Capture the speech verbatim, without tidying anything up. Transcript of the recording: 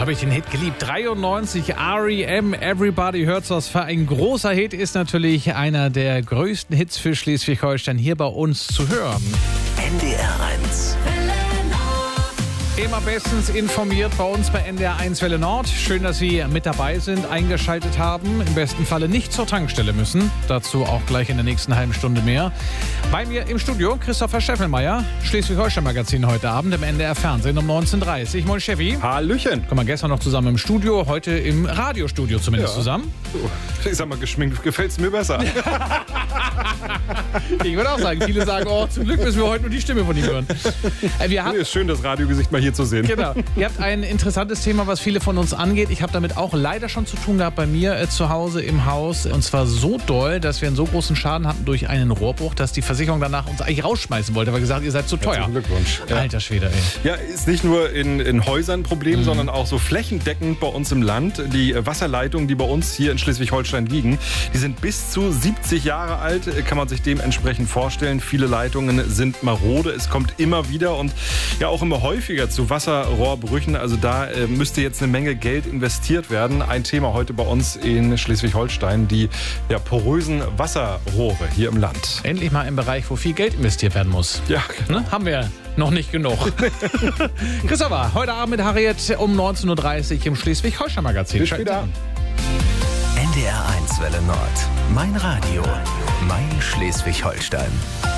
habe ich den Hit geliebt. dreiundneunzig R E M, Everybody Hurts Us. Für ein großer Hit ist natürlich einer der größten Hits für Schleswig-Holstein hier bei uns zu hören. N D R eins. Immer bestens informiert bei uns bei N D R eins Welle Nord. Schön, dass Sie mit dabei sind, eingeschaltet haben. Im besten Falle nicht zur Tankstelle müssen. Dazu auch gleich in der nächsten halben Stunde mehr. Bei mir im Studio Christopher Scheffelmeier, Schleswig-Holstein-Magazin heute Abend im N D R Fernsehen um neunzehn Uhr dreißig. Moin Steffi. Hallöchen. Kommen wir gestern noch zusammen im Studio, heute im Radiostudio zumindest Ja. zusammen. Ich sag mal, geschminkt gefällt es mir besser. Ich würde auch sagen, viele sagen, oh, zum Glück müssen wir heute nur die Stimme von ihm hören. Äh, wir haben Ist schön, das Radiogesicht mal hier zu sehen. Genau. Ihr habt ein interessantes Thema, was viele von uns angeht. Ich habe damit auch leider schon zu tun gehabt bei mir äh, zu Hause im Haus. Und zwar so doll, dass wir einen so großen Schaden hatten durch einen Rohrbruch, dass die Versicherung danach uns eigentlich rausschmeißen wollte, weil gesagt, ihr seid zu teuer. Herzlichen Glückwunsch. Ja. Alter Schwede, ey. Ja, ist nicht nur in, in Häusern ein Problem, Mhm. sondern auch so flächendeckend bei uns im Land. Die Wasserleitungen, die bei uns hier in Schleswig-Holstein liegen, die sind bis zu siebzig Jahre alt, kann man sich dementsprechend vorstellen. Viele Leitungen sind marode. Es kommt immer wieder und ja auch immer häufiger zu Wasserrohrbrüchen. Also da äh, müsste jetzt eine Menge Geld investiert werden. Ein Thema heute bei uns in Schleswig-Holstein, die ja, porösen Wasserrohre hier im Land. Endlich mal im Bereich, wo viel Geld investiert werden muss. Ja, Ne? Haben wir noch nicht genug. Christopher, heute Abend mit Harriet um neunzehn Uhr dreißig im Schleswig-Holstein-Magazin. Bis Schalten später. Sie an. N D R eins Welle Nord. Mein Radio. Mein Schleswig-Holstein.